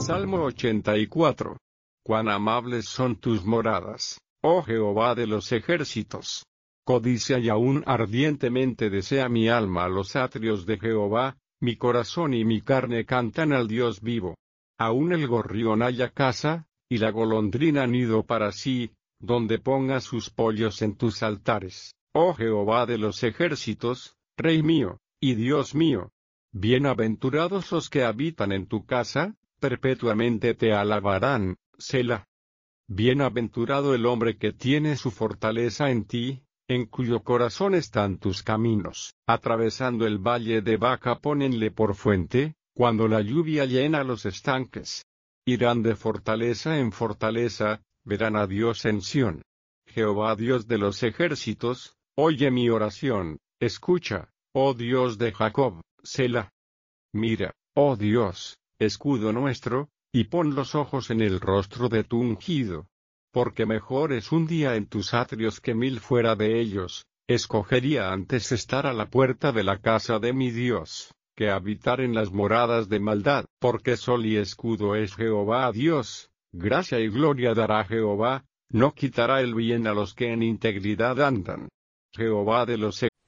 Salmo 84. Cuán amables son tus moradas, oh Jehová de los ejércitos. Codicia y aún ardientemente desea mi alma los atrios de Jehová, mi corazón y mi carne cantan al Dios vivo. Aún el gorrión halla casa, y la golondrina nido para sí, donde ponga sus pollos en tus altares, oh Jehová de los ejércitos, Rey mío, y Dios mío. Bienaventurados los que habitan en tu casa, perpetuamente te alabarán, Selah. Bienaventurado el hombre que tiene su fortaleza en ti, en cuyo corazón están tus caminos. Atravesando el valle de Baca pónenle por fuente, cuando la lluvia llena los estanques. Irán de fortaleza en fortaleza, verán a Dios en Sión. Jehová Dios de los ejércitos, oye mi oración, escucha, oh Dios de Jacob, Selah. Mira, oh Dios, escudo nuestro, y pon los ojos en el rostro de tu ungido. Porque mejor es un día en tus atrios que 1000 fuera de ellos. Escogería antes estar a la puerta de la casa de mi Dios, que habitar en las moradas de maldad. Porque sol y escudo es Jehová Dios, gracia y gloria dará Jehová, no quitará el bien a los que en integridad andan. Jehová de los